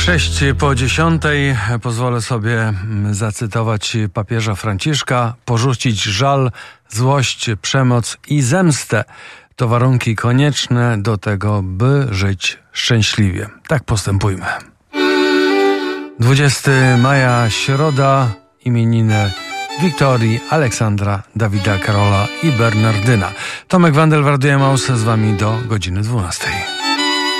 6:50 pozwolę sobie zacytować papieża Franciszka. Porzucić żal, złość, przemoc i zemstę to warunki konieczne do tego, by żyć szczęśliwie. Tak postępujmy. 20 maja, środa, imieniny Wiktorii, Aleksandra, Dawida, Karola i Bernardyna. Tomek Wandel, Radio Emaus z wami do godziny 12.